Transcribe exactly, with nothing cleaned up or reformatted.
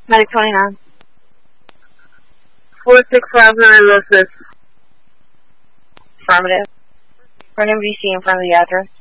Medic twenty-nine. four six five nine, assist. Affirmative. For an M V C in front of the address.